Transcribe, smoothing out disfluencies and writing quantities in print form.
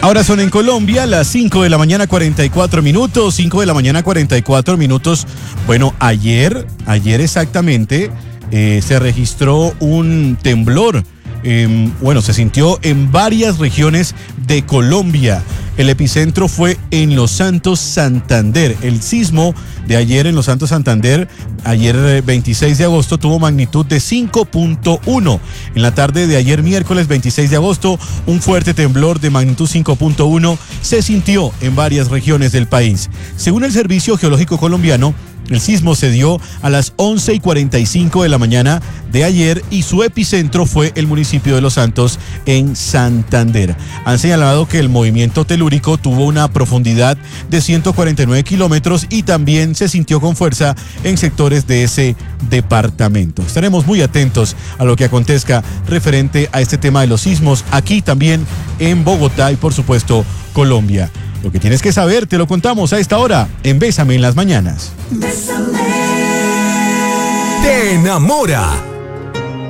Ahora son en Colombia las 5 de la mañana 44 minutos, 5 de la mañana 44 minutos. Bueno, ayer exactamente se registró un temblor. Se sintió en varias regiones de Colombia. El epicentro fue en Los Santos, Santander. El sismo de ayer en Los Santos, Santander, ayer 26 de agosto, tuvo magnitud de 5.1. En la tarde de ayer, miércoles 26 de agosto, un fuerte temblor de magnitud 5.1 se sintió en varias regiones del país. Según el Servicio Geológico Colombiano, el sismo se dio a las 11:45 de la mañana de ayer y su epicentro fue el municipio de Los Santos, en Santander. Han señalado que el movimiento telúrico tuvo una profundidad de 149 kilómetros y también se sintió con fuerza en sectores de ese departamento. Estaremos muy atentos a lo que acontezca referente a este tema de los sismos aquí también en Bogotá y por supuesto Colombia. Lo que tienes que saber te lo contamos a esta hora en Bésame en las Mañanas. Bésame. Te enamora.